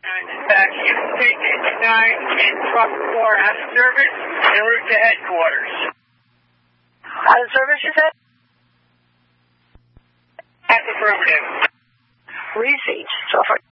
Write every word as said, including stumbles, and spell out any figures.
Dispatch, three sixty-nine in truck four out of service en route to headquarters. Out of service, you said? That's affirmative. Receipt. So far.